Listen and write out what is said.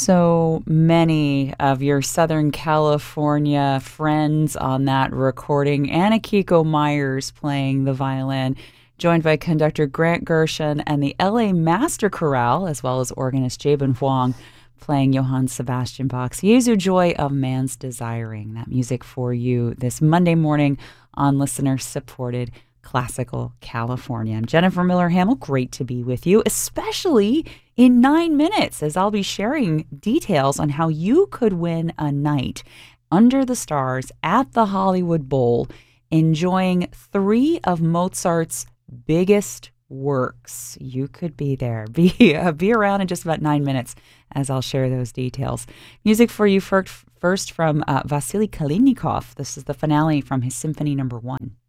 so many of your Southern California friends on that recording. Anna Kiko Myers playing the violin, joined by conductor Grant Gershon and the LA Master Chorale, as well as organist Jabin Huang playing Johann Sebastian Bach's Jesu Joy of Man's Desiring. That music for you this Monday morning on listener-supported Classical California. I'm Jennifer Miller Hamill. Great to be with you, especially in 9 minutes, as I'll be sharing details on how you could win a night under the stars at the Hollywood Bowl, enjoying 3 of Mozart's biggest works. You could be there. Be around in just about 9 minutes as I'll share those details. Music for you first from Vasily Kalinikov. This is the finale from his Symphony No. 1.